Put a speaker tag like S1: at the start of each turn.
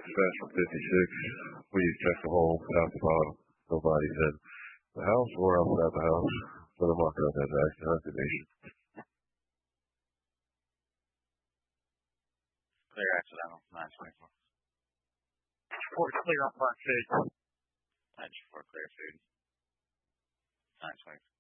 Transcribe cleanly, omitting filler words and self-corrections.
S1: success from 56. We checked the hole, top to bottom. Nobody's in the house or outside the house. So the marker on that activation.
S2: Clear accidental, 924.
S3: Report clear on front food.
S2: 924 clear food. 924.